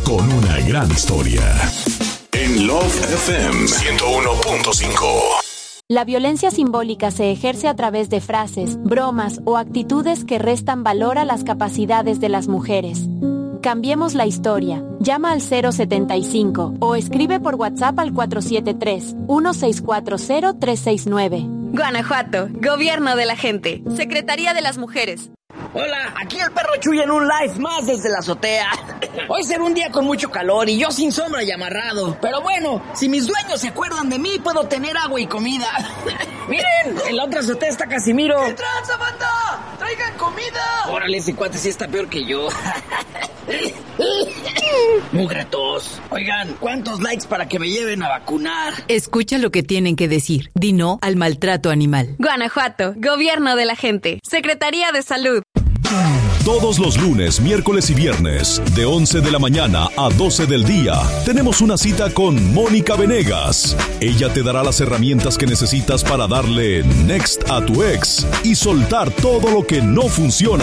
con una gran historia. En Love FM 101.5. La violencia simbólica se ejerce a través de frases, bromas o actitudes que restan valor a las capacidades de las mujeres. Cambiemos la historia. Llama al 075 o escribe por WhatsApp al 473-1640-369. Guanajuato, Gobierno de la Gente, Secretaría de las Mujeres. Hola, aquí el perro Chuy en un live más desde la azotea. Hoy será un día con mucho calor y yo sin sombra y amarrado. Pero bueno, si mis dueños se acuerdan de mí, puedo tener agua y comida. Miren, en la otra azotea está Casimiro. ¿Qué tranza, banda? ¡Traigan comida! Órale, ese cuate sí está peor que yo. Mugratos. Oigan, ¿cuántos likes para que me lleven a vacunar? Escucha lo que tienen que decir. Di no al maltrato animal. Guanajuato, Gobierno de la Gente, Secretaría de Salud. Todos los lunes, miércoles y viernes, de 11 de la mañana a 12 del día, tenemos una cita con Mónica Venegas. Ella te dará las herramientas que necesitas para darle next a tu ex y soltar todo lo que no funciona.